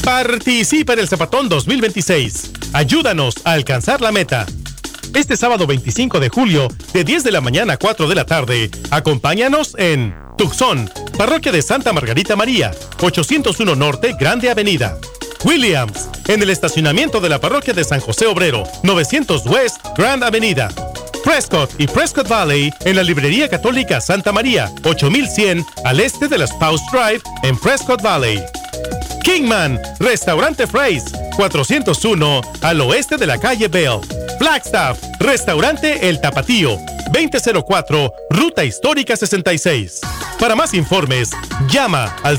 Participa en el Zapatón 2026. Ayúdanos a alcanzar la meta. Este sábado 25 de julio, de 10 de la mañana a 4 de la tarde, acompáñanos en Tucson, Parroquia de Santa Margarita María, 801 Norte, Grande Avenida. Williams, en el estacionamiento de la Parroquia de San José Obrero, 900 West, Grand Avenida. Prescott y Prescott Valley, en la Librería Católica Santa María, 8100 al este de la Spouse Drive, en Prescott Valley. Kingman, Restaurante Fry's, 401 al oeste de la calle Bell. Flagstaff, Restaurante El Tapatío, 2004, Ruta Histórica 66. Para más informes, llama al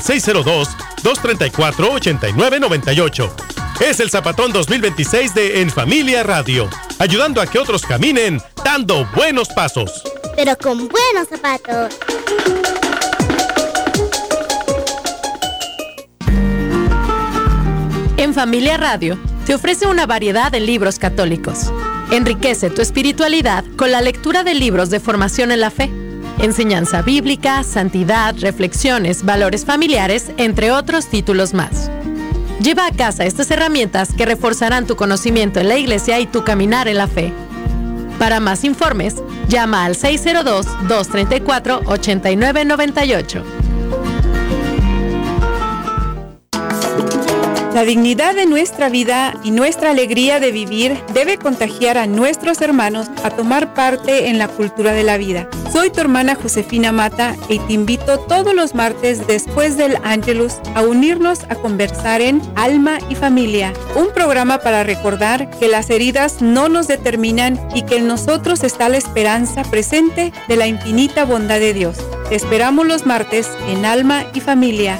602-234-8998. Es el Zapatón 2026 de En Familia Radio, ayudando a que otros caminen dando buenos pasos. Pero con buenos zapatos. En Familia Radio te ofrece una variedad de libros católicos. Enriquece tu espiritualidad con la lectura de libros de formación en la fe, enseñanza bíblica, santidad, reflexiones, valores familiares, entre otros títulos más. Lleva a casa estas herramientas que reforzarán tu conocimiento en la iglesia y tu caminar en la fe. Para más informes, llama al 602-234-8998. La dignidad de nuestra vida y nuestra alegría de vivir debe contagiar a nuestros hermanos a tomar parte en la cultura de la vida. Soy tu hermana Josefina Mata y te invito todos los martes después del Angelus a unirnos a conversar en Alma y Familia, un programa para recordar que las heridas no nos determinan y que en nosotros está la esperanza presente de la infinita bondad de Dios. Te esperamos los martes en Alma y Familia.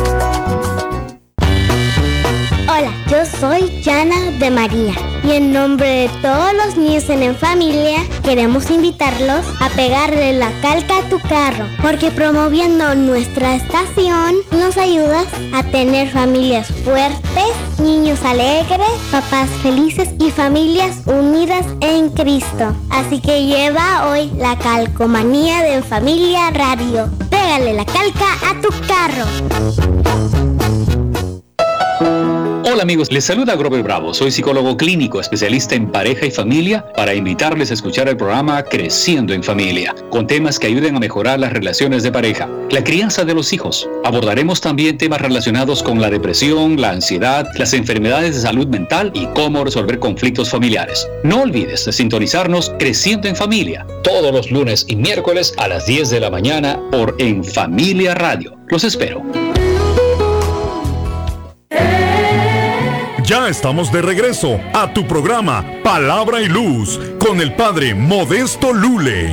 Hola, yo soy Yana de María y en nombre de todos los niños en Familia queremos invitarlos a pegarle la calca a tu carro, porque promoviendo nuestra estación nos ayudas a tener familias fuertes, niños alegres, papás felices y familias unidas en Cristo. Así que lleva hoy la calcomanía de En Familia Radio. Pégale la calca a tu carro. Hola amigos, les saluda Grover Bravo, soy psicólogo clínico, especialista en pareja y familia, para invitarles a escuchar el programa Creciendo en Familia, con temas que ayuden a mejorar las relaciones de pareja, la crianza de los hijos. Abordaremos también temas relacionados con la depresión, la ansiedad, las enfermedades de salud mental y cómo resolver conflictos familiares. No olvides de sintonizarnos Creciendo en Familia, todos los lunes y miércoles a las 10 de la mañana por En Familia Radio. Los espero. Ya estamos de regreso a tu programa Palabra y Luz con el Padre Modesto Lule.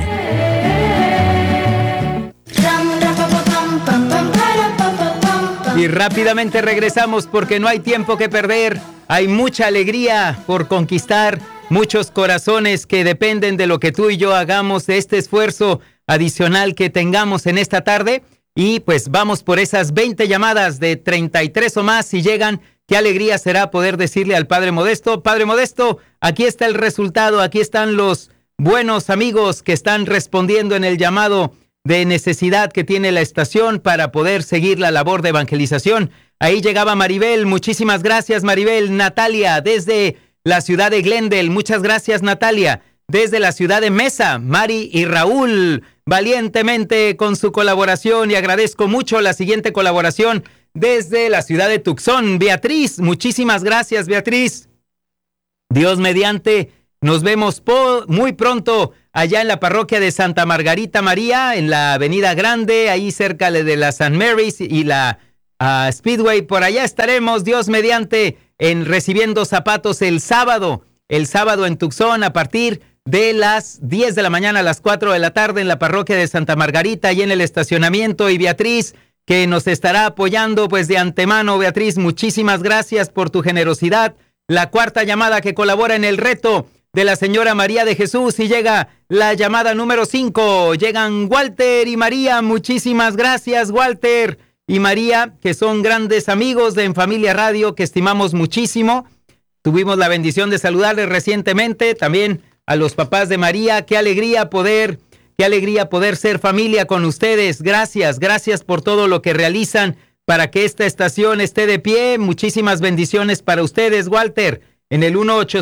Y rápidamente regresamos porque no hay tiempo que perder. Hay mucha alegría por conquistar, muchos corazones que dependen de lo que tú y yo hagamos, de este esfuerzo adicional que tengamos en esta tarde. Y pues vamos por esas 20 llamadas de 33 o más si llegan. Qué alegría será poder decirle al Padre Modesto, Padre Modesto, aquí está el resultado, aquí están los buenos amigos que están respondiendo en el llamado de necesidad que tiene la estación para poder seguir la labor de evangelización. Ahí llegaba Maribel, muchísimas gracias Maribel. Natalia, desde la ciudad de Glendale, muchas gracias Natalia. Desde la ciudad de Mesa, Mari y Raúl, valientemente con su colaboración, y agradezco mucho la siguiente colaboración desde la ciudad de Tucson, Beatriz, muchísimas gracias Beatriz. Dios mediante, nos vemos muy pronto allá en la parroquia de Santa Margarita María, en la Avenida Grande, ahí cerca de la St. Mary's y la Speedway. Por allá estaremos, Dios mediante, en Recibiendo Zapatos el sábado en Tucson a partir de las 10 de la mañana a las 4 de la tarde en la parroquia de Santa Margarita y en el estacionamiento. Y Beatriz, que nos estará apoyando pues de antemano. Beatriz, muchísimas gracias por tu generosidad. La cuarta llamada que colabora en el reto de la señora María de Jesús, y llega la llamada número 5. Llegan Walter y María, muchísimas gracias Walter y María, que son grandes amigos de En Familia Radio, que estimamos muchísimo. Tuvimos la bendición de saludarles recientemente, también a los papás de María. Qué alegría poder ser familia con ustedes. Gracias por todo lo que realizan para que esta estación esté de pie. Muchísimas bendiciones para ustedes, Walter. En el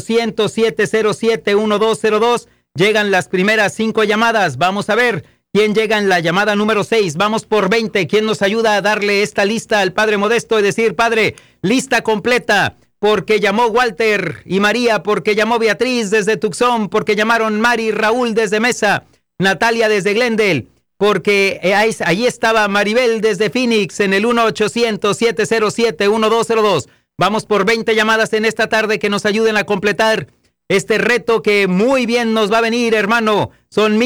1-800-707-1202 llegan las primeras 5 llamadas. Vamos a ver quién llega en la llamada número 6. Vamos por 20. ¿Quién nos ayuda a darle esta lista al Padre Modesto y decir, Padre, lista completa? Porque llamó Walter y María, porque llamó Beatriz desde Tucson, porque llamaron Mari y Raúl desde Mesa, Natalia desde Glendale, porque ahí estaba Maribel desde Phoenix en el 1-800-707-1202. Vamos por 20 llamadas en esta tarde que nos ayuden a completar este reto que muy bien nos va a venir, hermano. Son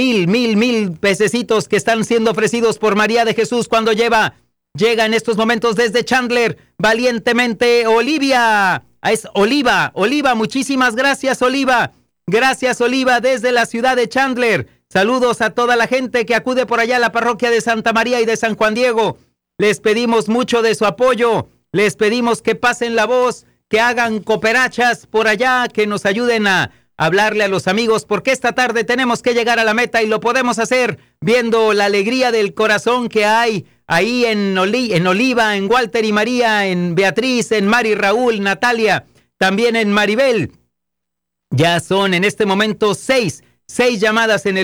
mil pececitos que están siendo ofrecidos por María de Jesús cuando llega en estos momentos desde Chandler, valientemente Olivia. Es Oliva, muchísimas gracias, Oliva. Gracias, Oliva, desde la ciudad de Chandler. Saludos a toda la gente que acude por allá a la parroquia de Santa María y de San Juan Diego. Les pedimos mucho de su apoyo. Les pedimos que pasen la voz, que hagan cooperachas por allá, que nos ayuden a hablarle a los amigos, porque esta tarde tenemos que llegar a la meta y lo podemos hacer viendo la alegría del corazón que hay ahí en Oliva, en Walter y María, en Beatriz, en Mari, Raúl, Natalia, también en Maribel. Ya son en este momento 6 llamadas en el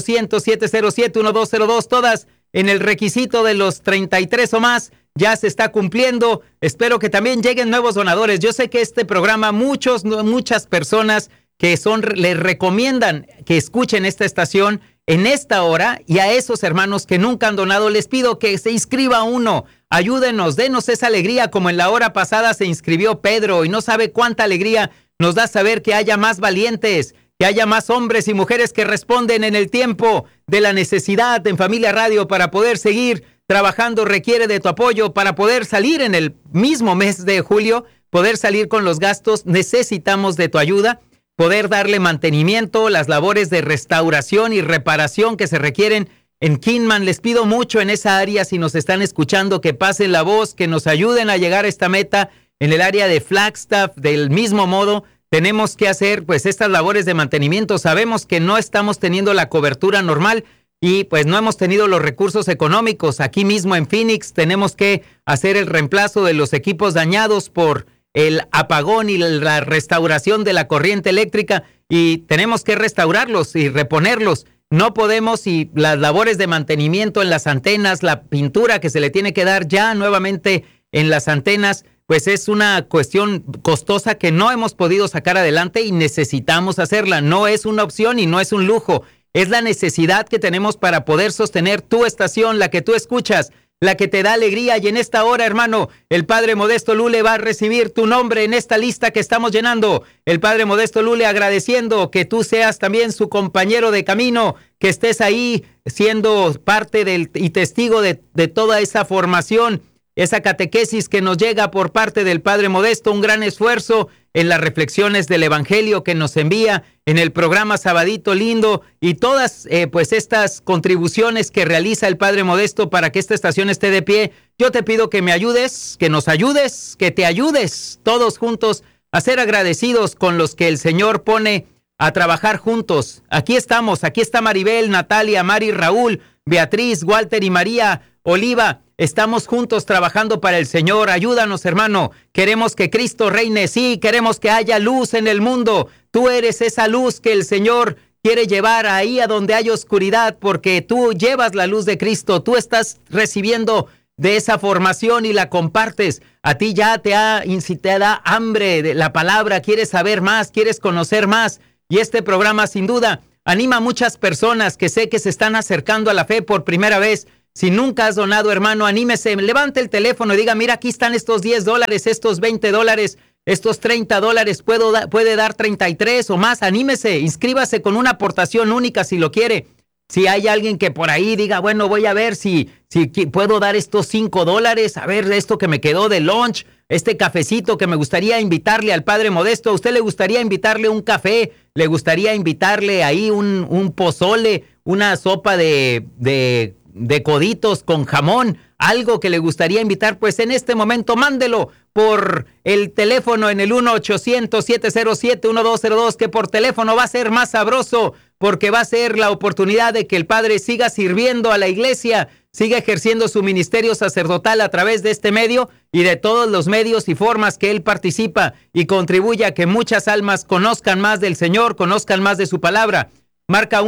1-800-707-1202, todas en el requisito de los 33 o más. Ya se está cumpliendo. Espero que también lleguen nuevos donadores. Yo sé que este programa muchas personas que les recomiendan que escuchen esta estación en esta hora, y a esos hermanos que nunca han donado les pido que se inscriba uno. Ayúdenos, denos esa alegría como en la hora pasada se inscribió Pedro, y no sabe cuánta alegría nos da saber que haya más valientes, que haya más hombres y mujeres que responden en el tiempo de la necesidad en Familia Radio para poder seguir trabajando. Requiere de tu apoyo para poder salir en el mismo mes de julio, poder salir con los gastos. Necesitamos de tu ayuda, poder darle mantenimiento, las labores de restauración y reparación que se requieren en Kingman. Les pido mucho en esa área, si nos están escuchando, que pasen la voz, que nos ayuden a llegar a esta meta. En el área de Flagstaff, del mismo modo, tenemos que hacer pues estas labores de mantenimiento. Sabemos que no estamos teniendo la cobertura normal y pues no hemos tenido los recursos económicos. Aquí mismo en Phoenix tenemos que hacer el reemplazo de los equipos dañados por el apagón y la restauración de la corriente eléctrica, y tenemos que restaurarlos y reponerlos. No podemos, y las labores de mantenimiento en las antenas, la pintura que se le tiene que dar ya nuevamente en las antenas, pues es una cuestión costosa que no hemos podido sacar adelante y necesitamos hacerla. No es una opción y no es un lujo. Es la necesidad que tenemos para poder sostener tu estación, la que tú escuchas, la que te da alegría. Y en esta hora, hermano, el Padre Modesto Lule va a recibir tu nombre en esta lista que estamos llenando. El Padre Modesto Lule agradeciendo que tú seas también su compañero de camino, que estés ahí siendo parte y testigo de toda esa formación, esa catequesis que nos llega por parte del Padre Modesto. Un gran esfuerzo en las reflexiones del Evangelio que nos envía en el programa Sabadito Lindo, y todas pues estas contribuciones que realiza el Padre Modesto para que esta estación esté de pie. Yo te pido que me ayudes, que nos ayudes, que te ayudes todos juntos a ser agradecidos con los que el Señor pone a trabajar juntos. Aquí estamos, aquí está Maribel, Natalia, Mari, Raúl, Beatriz, Walter y María, Oliva. Estamos juntos trabajando para el Señor. Ayúdanos, hermano. Queremos que Cristo reine. Sí, queremos que haya luz en el mundo. Tú eres esa luz que el Señor quiere llevar ahí a donde hay oscuridad, porque tú llevas la luz de Cristo. Tú estás recibiendo de esa formación y la compartes. A ti ya te da hambre de la palabra. Quieres saber más, quieres conocer más. Y este programa, sin duda, anima a muchas personas que sé que se están acercando a la fe por primera vez. Si nunca has donado, hermano, anímese, levante el teléfono y diga, mira, aquí están estos $10, estos $20, estos $30, puede dar 33 o más. Anímese, inscríbase con una aportación única si lo quiere. Si hay alguien que por ahí diga, bueno, voy a ver si puedo dar estos $5, a ver esto que me quedó de lunch, este cafecito que me gustaría invitarle al Padre Modesto. ¿A usted le gustaría invitarle un café? ¿Le gustaría invitarle ahí un pozole, una sopa de coditos con jamón? Algo que le gustaría invitar, pues en este momento mándelo por el teléfono en el 1-800-707-1202, que por teléfono va a ser más sabroso, porque va a ser la oportunidad de que el Padre siga sirviendo a la iglesia, siga ejerciendo su ministerio sacerdotal a través de este medio y de todos los medios y formas que él participa y contribuye a que muchas almas conozcan más del Señor, conozcan más de su palabra. Marca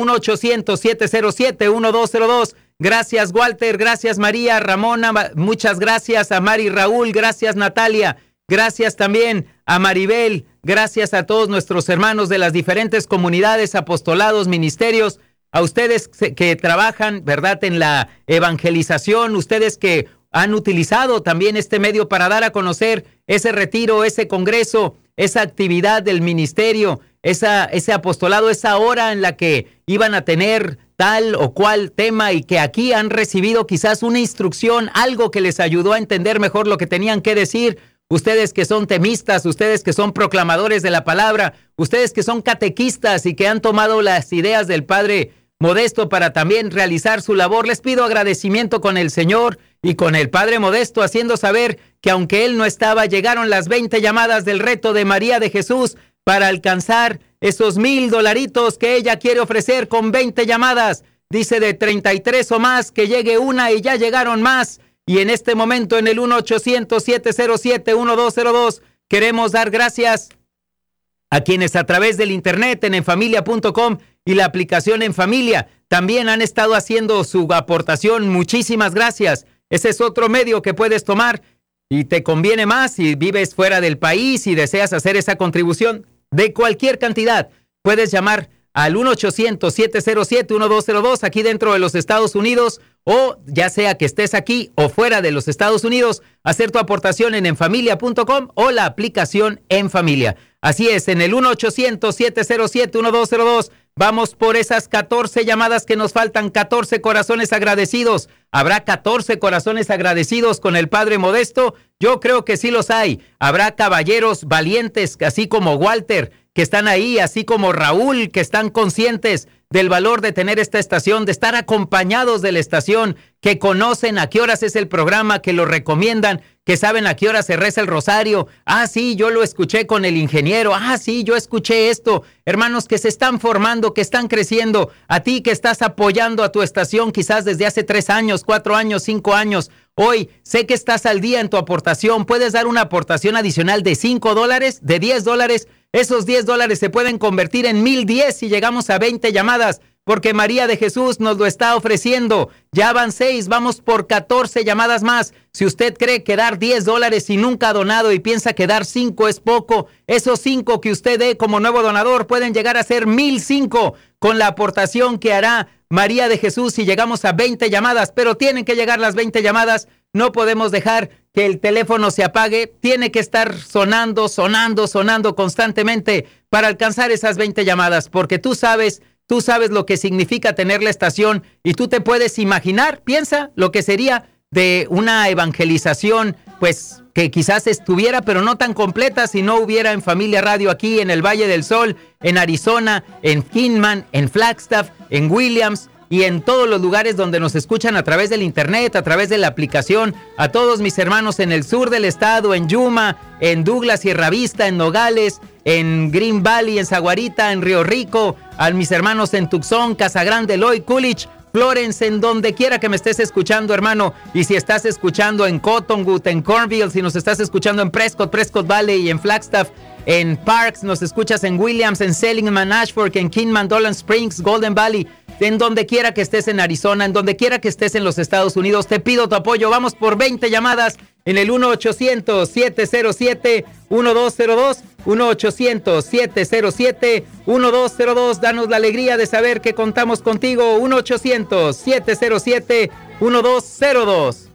1-800-707-1202. Gracias, Walter. Gracias, María, Ramona. Muchas gracias a Mari Raúl. Gracias, Natalia. Gracias también a Maribel. Gracias a todos nuestros hermanos de las diferentes comunidades, apostolados, ministerios. A ustedes que trabajan, ¿verdad?, en la evangelización. Ustedes que han utilizado también este medio para dar a conocer ese retiro, ese congreso, esa actividad del ministerio, ese apostolado, esa hora en la que iban a tener tal o cual tema y que aquí han recibido quizás una instrucción, algo que les ayudó a entender mejor lo que tenían que decir. Ustedes que son temistas, ustedes que son proclamadores de la palabra, ustedes que son catequistas y que han tomado las ideas del Padre Modesto para también realizar su labor, les pido agradecimiento con el Señor y con el Padre Modesto, haciendo saber que aunque él no estaba, llegaron las 20 llamadas del reto de María de Jesús para alcanzar esos $1,000 que ella quiere ofrecer con 20 llamadas. Dice de 33 o más que llegue una y ya llegaron más. Y en este momento en el 1-800-707-1202 queremos dar gracias a quienes a través del internet en enfamilia.com y la aplicación En Familia también han estado haciendo su aportación. Muchísimas gracias. Ese es otro medio que puedes tomar y te conviene más si vives fuera del país y deseas hacer esa contribución de cualquier cantidad. Puedes llamar al 1-800-707-1202 aquí dentro de los Estados Unidos, o ya sea que estés aquí o fuera de los Estados Unidos, hacer tu aportación en enfamilia.com o la aplicación En Familia. Así es, en el 1-800-707-1202 vamos por esas 14 llamadas que nos faltan, 14 corazones agradecidos. ¿Habrá 14 corazones agradecidos con el Padre Modesto? Yo creo que sí los hay. Habrá caballeros valientes, así como Walter, que están ahí, así como Raúl, que están conscientes del valor de tener esta estación, de estar acompañados de la estación, que conocen a qué horas es el programa, que lo recomiendan, que saben a qué hora se reza el rosario. Ah, sí, yo lo escuché con el ingeniero. Ah, sí, yo escuché esto. Hermanos que se están formando, que están creciendo. A ti que estás apoyando a tu estación quizás desde hace 3 años, 4 años, 5 años. Hoy sé que estás al día en tu aportación. Puedes dar una aportación adicional de $5, de $10. Esos $10 se pueden convertir en 1,010 si llegamos a 20 llamadas, porque María de Jesús nos lo está ofreciendo. Ya van 6, vamos por 14 llamadas más. Si usted cree que dar $10 y nunca ha donado y piensa que dar 5 es poco, esos 5 que usted dé como nuevo donador pueden llegar a ser 1,005 con la aportación que hará María de Jesús si llegamos a 20 llamadas, pero tienen que llegar las 20 llamadas. No podemos dejar que el teléfono se apague. Tiene que estar sonando constantemente para alcanzar esas 20 llamadas, porque tú sabes lo que significa tener la estación y tú te puedes imaginar, piensa lo que sería de una evangelización, pues que quizás estuviera, pero no tan completa si no hubiera En Familia Radio aquí en el Valle del Sol, en Arizona, en Kingman, en Flagstaff, en Williams y en todos los lugares donde nos escuchan a través del internet, a través de la aplicación. A todos mis hermanos en el sur del estado, en Yuma, en Douglas, Sierra Vista, en Nogales, en Green Valley, en Saguarita, en Río Rico, a mis hermanos en Tucson, Casa Grande, Lloyd, Coolidge, Florence, en donde quiera que me estés escuchando, hermano. Y si estás escuchando en Cottonwood, en Cornville, si nos estás escuchando en Prescott Valley y en Flagstaff, en Parks, nos escuchas en Williams, en Seligman, Ashford, en Kingman, Dolan Springs, Golden Valley, en donde quiera que estés en Arizona, en donde quiera que estés en los Estados Unidos, te pido tu apoyo. Vamos por 20 llamadas en el 1-800-707-1202, 1-800-707-1202. Danos la alegría de saber que contamos contigo. 1-800-707-1202.